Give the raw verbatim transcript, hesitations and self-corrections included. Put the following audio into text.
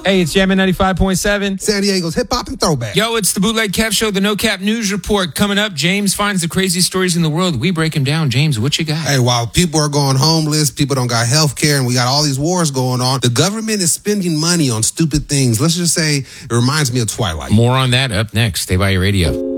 Hey, it's Jammin' ninety-five point seven. San Diego's hip-hop and throwback. Yo, it's the Bootleg Kev Show, the No Cap News Report. Coming up, James finds the craziest stories in the world. We break them down. James, what you got? Hey, while people are going homeless, people don't got health care, and we got all these wars going on, the government is spending money on stupid things. Let's just say it reminds me of Twilight. More on that up next. Stay by your radio.